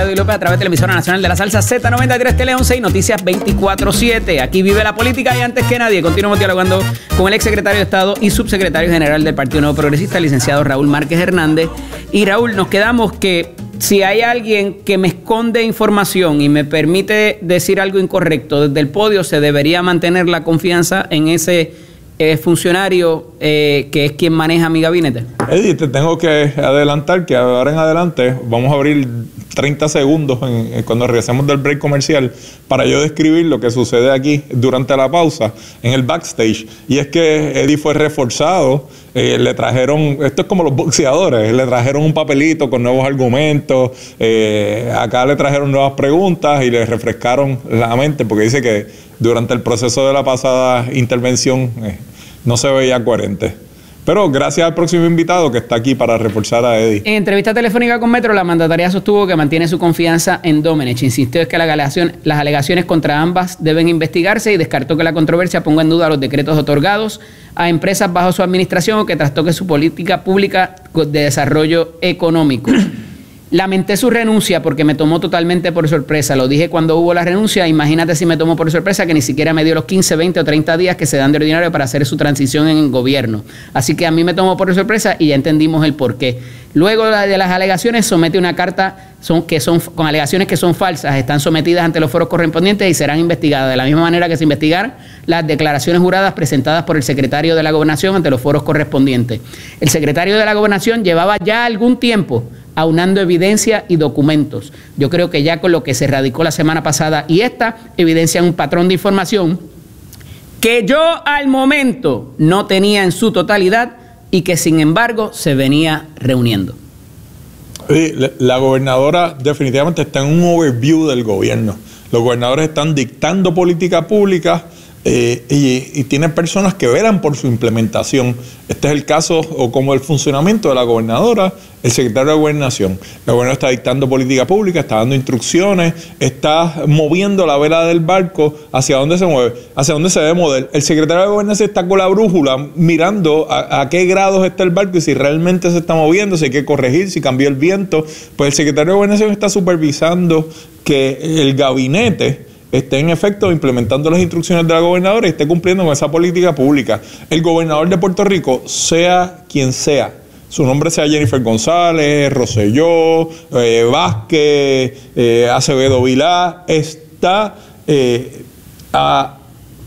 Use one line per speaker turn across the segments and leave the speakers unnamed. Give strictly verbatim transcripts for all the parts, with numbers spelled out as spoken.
Eddie López a través de la emisora nacional de la salsa Z noventa y tres Tele once y Noticias veinticuatro siete. Aquí vive la política y antes que nadie continuamos dialogando con el exsecretario de Estado y subsecretario general del Partido Nuevo Progresista, el licenciado Raúl Márquez Hernández. Y Raúl, nos quedamos que si hay alguien que me esconde información y me permite decir algo incorrecto desde el podio, se debería mantener la confianza en ese eh, funcionario eh, que es quien maneja mi gabinete.
Eddie, te tengo que adelantar que ahora en adelante vamos a abrir treinta segundos en, en, cuando regresemos del break comercial para yo describir lo que sucede aquí durante la pausa en el backstage. Y es que Eddie fue reforzado, eh, le trajeron, esto es como los boxeadores, le trajeron un papelito con nuevos argumentos, eh, acá le trajeron nuevas preguntas y le refrescaron la mente porque dice que durante el proceso de la pasada intervención eh, no se veía coherente. Pero gracias al próximo invitado que está aquí para reforzar a Eddie. En
entrevista telefónica con Metro, la mandataria sostuvo que mantiene su confianza en Domenech. Insistió en que la alegación, las alegaciones contra ambas deben investigarse y descartó que la controversia ponga en duda los decretos otorgados a empresas bajo su administración o que trastoque su política pública de desarrollo económico. Lamenté su renuncia porque me tomó totalmente por sorpresa. Lo dije cuando hubo la renuncia. Imagínate si me tomó por sorpresa que ni siquiera me dio los quince, veinte o treinta días que se dan de ordinario para hacer su transición en el gobierno. Así que a mí me tomó por sorpresa y ya entendimos el porqué. Luego de las alegaciones somete una carta son, que son, con alegaciones que son falsas. Están sometidas ante los foros correspondientes y serán investigadas de la misma manera que se investigaron las declaraciones juradas presentadas por el secretario de la Gobernación ante los foros correspondientes. El secretario de la Gobernación llevaba ya algún tiempo aunando evidencia y documentos. Yo creo que ya con lo que se radicó la semana pasada y esta evidencia un patrón de información que yo al momento no tenía en su totalidad y que sin embargo se venía reuniendo.
Sí, la gobernadora definitivamente está en un overview del gobierno. Los gobernadores están dictando política pública eh, y, y tienen personas que velan por su implementación. Este es el caso o como el funcionamiento de la gobernadora, el secretario de Gobernación. La gobernadora está dictando política pública, está dando instrucciones, está moviendo la vela del barco hacia dónde se mueve, hacia dónde se debe mover. El secretario de Gobernación está con la brújula mirando a, a qué grados está el barco y si realmente se está moviendo, si hay que corregir, si cambió el viento. Pues el secretario de Gobernación está supervisando que el gabinete esté en efecto implementando las instrucciones de la gobernadora y esté cumpliendo con esa política pública. El gobernador de Puerto Rico, sea quien sea, su nombre sea Jennifer González, Rosselló, eh, Vázquez, eh, Acevedo Vilá, está eh, a,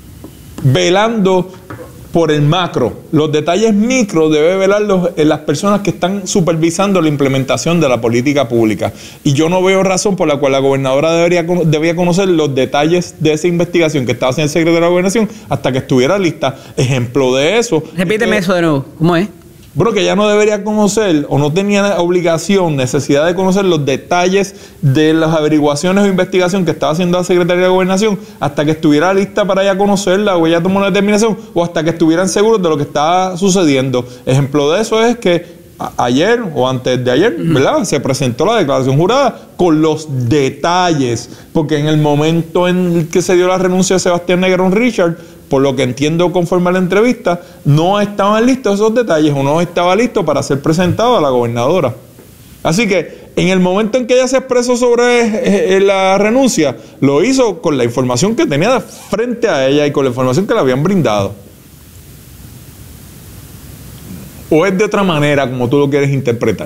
velando por el macro. Los detalles micro debe velar los, eh, las personas que están supervisando la implementación de la política pública. Y yo no veo razón por la cual la gobernadora debería, debía conocer los detalles de esa investigación que estaba haciendo el secretario de la Gobernación hasta que estuviera lista. Ejemplo de eso.
Repíteme
es que,
eso de nuevo. ¿Cómo es?
Bueno, que ella no debería conocer o no tenía obligación, necesidad de conocer los detalles de las averiguaciones o investigación que estaba haciendo la Secretaría de Gobernación hasta que estuviera lista para ella conocerla o ella tomó una determinación o hasta que estuvieran seguros de lo que estaba sucediendo. Ejemplo de eso es que ayer o antes de ayer, ¿verdad? Se presentó la declaración jurada con los detalles, porque en el momento en el que se dio la renuncia de Sebastián Negrón Richard, por lo que entiendo conforme a la entrevista, no estaban listos esos detalles o no estaba listo para ser presentado a la gobernadora. Así que en el momento en que ella se expresó sobre eh, la renuncia, lo hizo con la información que tenía frente a ella y con la información que le habían brindado. ¿O es de otra manera como tú lo quieres interpretar?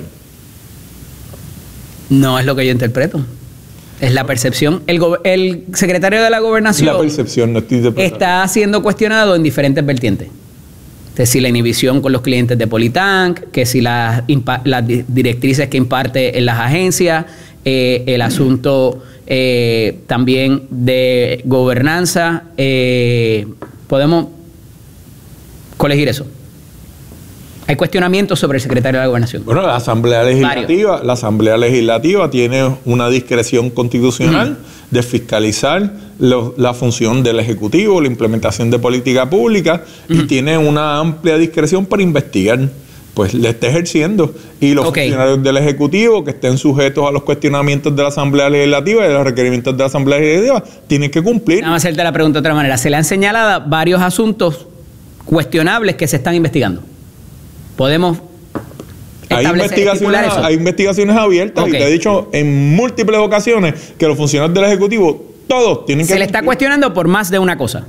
No es lo que yo interpreto. Es la percepción. El, el secretario de la Gobernación
la percepción, no estoy
está siendo cuestionado en diferentes vertientes. Que si la inhibición con los clientes de Politank, que si las, las directrices que imparte en las agencias, eh, el asunto eh, también de gobernanza. Eh, podemos colegir eso. Hay cuestionamientos sobre el secretario de la Gobernación.
Bueno, la Asamblea Legislativa, la Asamblea Legislativa tiene una discreción constitucional uh-huh. de fiscalizar lo, la función del Ejecutivo, la implementación de política pública uh-huh. y tiene una amplia discreción para investigar. Pues le está ejerciendo. Y los okay. funcionarios del Ejecutivo que estén sujetos a los cuestionamientos de la Asamblea Legislativa y de los requerimientos de la Asamblea Legislativa tienen que cumplir.
Vamos a hacerte la pregunta de otra manera. Se le han señalado varios asuntos cuestionables que se están investigando. Podemos
Hay investigaciones, hay investigaciones abiertas, okay. Y te he dicho en múltiples ocasiones que los funcionarios del Ejecutivo, todos tienen que...
Se le está cuestionando por más de una cosa.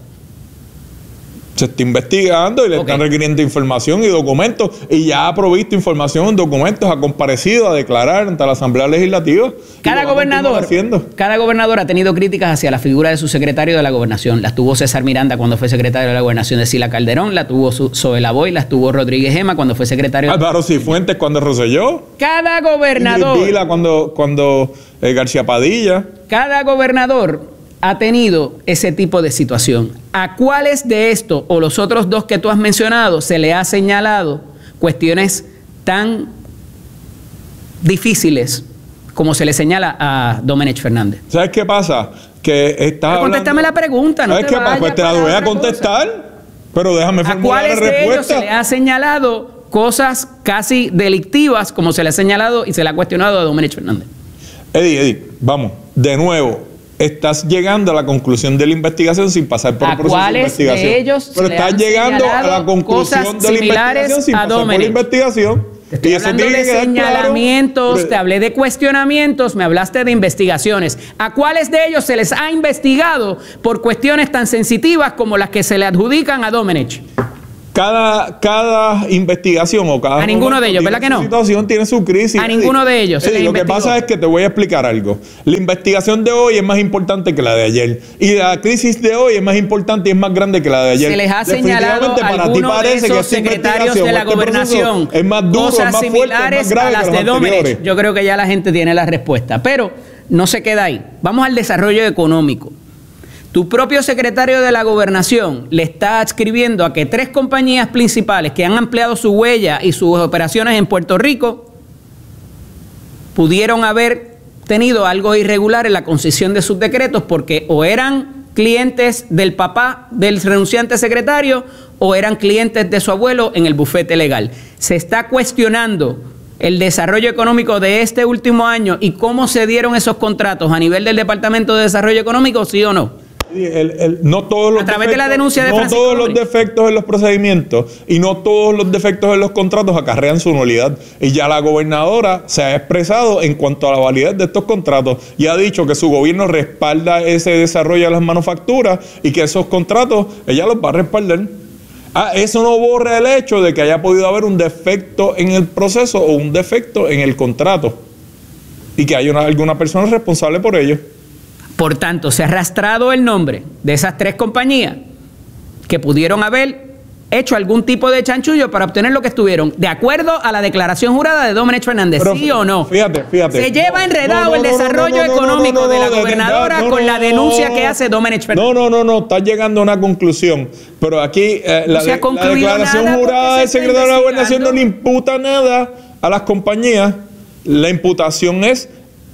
Se está investigando y le okay. están requiriendo información y documentos, y ya ha provisto información, documentos, ha comparecido a declarar ante la Asamblea Legislativa.
Cada gobernador, cada gobernador ha tenido críticas hacia la figura de su secretario de la Gobernación. Las tuvo César Miranda cuando fue secretario de la Gobernación de Sila Calderón, la tuvo Zoe Lavoy, las tuvo Rodríguez Gema cuando fue secretario...
Álvaro Cifuentes cuando Rosselló.
Cada gobernador...
Vila cuando, cuando eh, García Padilla.
Cada gobernador ha tenido ese tipo de situación. ¿A cuáles de estos o los otros dos que tú has mencionado se le ha señalado cuestiones tan difíciles como se le señala a Domenech Fernández?
¿Sabes qué pasa? Que estás
contéstame la pregunta, no
¿sabes
te
qué pasa? Pues te la voy a contestar, cosa. Pero déjame formular la respuesta. ¿A cuáles de ellos
se le ha señalado cosas casi delictivas como se le ha señalado y se le ha cuestionado a Domenech Fernández?
Eddie, Eddie, vamos, de nuevo. Estás llegando a la conclusión de la investigación sin pasar por el proceso de investigación.
De ellos
Pero estás llegando a la conclusión de la investigación sin pasar por la investigación.
Te estoy hablando de señalamientos, claro. Te hablé de cuestionamientos, me hablaste de investigaciones. ¿A cuáles de ellos se les ha investigado por cuestiones tan sensitivas como las que se le adjudican a Domenech?
Cada, cada investigación o cada...
A ninguno de ellos, ¿verdad que no?
Situación tiene su crisis.
A ninguno de ellos.
Sí, lo que pasa es que te voy a explicar algo. La investigación de hoy es más importante que la de ayer. Y la crisis de hoy es más importante y es más grande que la de ayer.
Se les ha señalado a algunos de esos secretarios de la gobernación
es más duro,
cosas
es más
similares
fuerte, es más grave
a las de Domenech. Yo creo que ya la gente tiene la respuesta. Pero no se queda ahí. Vamos al desarrollo económico. Tu propio secretario de la Gobernación le está adscribiendo a que tres compañías principales que han ampliado su huella y sus operaciones en Puerto Rico pudieron haber tenido algo irregular en la concesión de sus decretos porque o eran clientes del papá del renunciante secretario o eran clientes de su abuelo en el bufete legal. Se está cuestionando el desarrollo económico de este último año y cómo se dieron esos contratos a nivel del Departamento de Desarrollo Económico, ¿sí o no?
El, el, no todos los
a través
defectos,
de la denuncia de
no
Francisco
todos los
Domínguez.
defectos en los procedimientos y no todos los defectos en los contratos acarrean su nulidad, y ya la gobernadora se ha expresado en cuanto a la validez de estos contratos y ha dicho que su gobierno respalda ese desarrollo de las manufacturas y que esos contratos ella los va a respaldar. Ah, eso no borra el hecho de que haya podido haber un defecto en el proceso o un defecto en el contrato y que haya una, alguna persona responsable por ello.
Por tanto, se ha arrastrado el nombre de esas tres compañías que pudieron haber hecho algún tipo de chanchullo para obtener lo que estuvieron, de acuerdo a la declaración jurada de Domenech Fernández. Pero, ¿sí o no?
Fíjate, fíjate.
Se lleva enredado no, no, el desarrollo no, no, no, económico no, no, no, de la no, gobernadora no, no, con la denuncia que hace Domenech Fernández.
No, no, no, no, estás llegando a una conclusión. Pero aquí eh, la,
no se ha
de, la declaración jurada del secretario de la Gobernación no le imputa nada a las compañías. La imputación es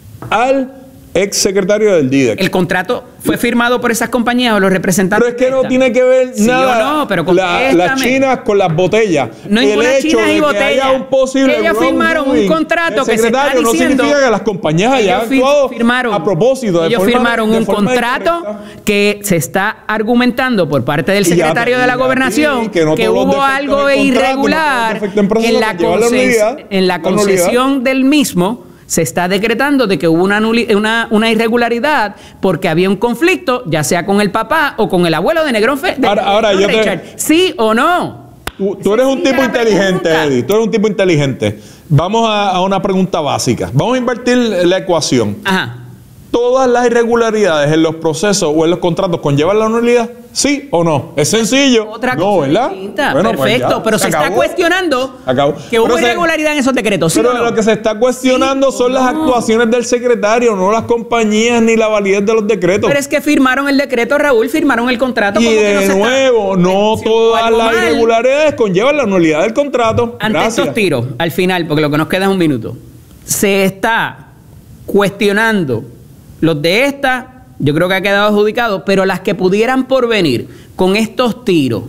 al ex secretario del D I D E C.
El contrato fue firmado por esas compañías o los representantes.
Pero es que no tiene que ver
sí
nada.
O no, pero
la, las chinas con las botellas.
No hay ninguna chinas y botellas.
Un posible
ellos firmaron un contrato que se está diciendo.
No significa que las compañías hayan actuado
firmaron,
a propósito. De
ellos
forma,
firmaron un contrato que se está argumentando por parte del secretario de la Gobernación que, no que hubo algo irregular no en la, conces, en la concesión del mismo. Se está decretando de que hubo una, una, una irregularidad porque había un conflicto, ya sea con el papá o con el abuelo de Negrón Fe, de
ahora, ahora yo
Richard. Te... ¿Sí o no?
Tú, tú eres un tipo inteligente, Eddie. Tú eres un tipo inteligente. Vamos a, a una pregunta básica. Vamos a invertir la ecuación.
Ajá.
¿Todas las irregularidades en los procesos o en los contratos conllevan la nulidad? ¿Sí o no? Es sencillo.
Otra
no,
cosa
¿verdad?
distinta.
Bueno,
perfecto,
pues ya,
pero se, se está cuestionando
acabó.
que hubo
pero
irregularidad
se,
en esos decretos. ¿Sí
pero
o no?
lo que se está cuestionando
¿sí
son
no?
las actuaciones del secretario, no las compañías ni la validez de los decretos.
Pero es que firmaron el decreto, Raúl, firmaron el contrato.
Y
como
de
que no
nuevo,
está...
no
si
todas las
mal.
irregularidades conllevan la nulidad del contrato.
Ante
Gracias.
estos tiros, al final, porque lo que nos queda es un minuto, se está cuestionando los de esta, yo creo que ha quedado adjudicado, pero las que pudieran por venir con estos tiros.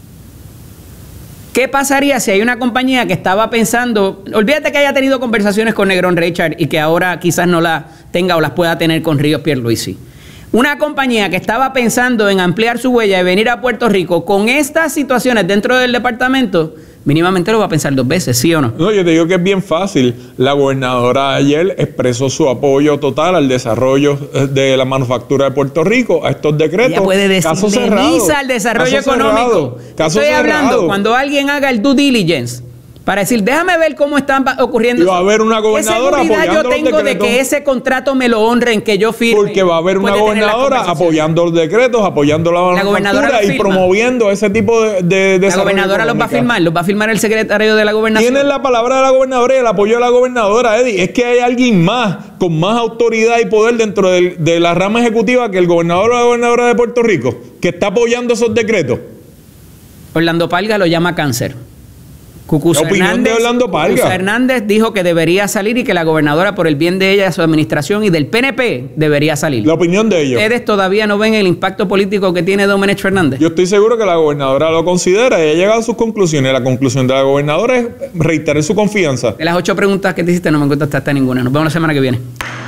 ¿Qué pasaría si hay una compañía que estaba pensando, olvídate que haya tenido conversaciones con Negrón Richard y que ahora quizás no las tenga o las pueda tener con Ríos Pierluisi? Una compañía que estaba pensando en ampliar su huella y venir a Puerto Rico con estas situaciones dentro del departamento, mínimamente lo va a pensar dos veces, ¿sí o no?
No, yo te digo que es bien fácil. La gobernadora ayer expresó su apoyo total al desarrollo de la manufactura de Puerto Rico, a estos decretos.
Ella puede decir, minimiza el desarrollo
caso
económico.
Cerrado, caso
Estoy hablando,
cerrado.
cuando alguien haga el due diligence, para decir, déjame ver cómo están ocurriendo.
Y va a haber una gobernadora
¿Qué seguridad
apoyando
yo
los
tengo de
decretos?
que ese contrato me lo honren, que yo firme?
Porque va a haber una
después de tener las
gobernadora
conversaciones?
apoyando los decretos, apoyando la
La gobernadora
manufactura
los
y
firma.
promoviendo ese tipo de, de
La
desarrollo
gobernadora los va a
económico.
firmar, los va a firmar el secretario de la gobernación.
Tienen la palabra de la gobernadora y el apoyo de la gobernadora, Eddie. Es que hay alguien más, con más autoridad y poder dentro del- de la rama ejecutiva que el gobernador o la gobernadora de Puerto Rico, que está apoyando esos decretos.
Orlando Parga lo llama cáncer. Cucuza
La opinión
Hernández,
de Orlando Parga.
Cucuza Hernández dijo que debería salir y que la gobernadora, por el bien de ella, de su administración y del P N P, debería salir.
La opinión de ellos.
¿Ustedes todavía no ven el impacto político que tiene Domenech Fernández?
Yo estoy seguro que la gobernadora lo considera y ha llegado a sus conclusiones. La conclusión de la gobernadora es reiterar su confianza.
De las ocho preguntas que te hiciste, no me contestaste ninguna. Nos vemos la semana que viene.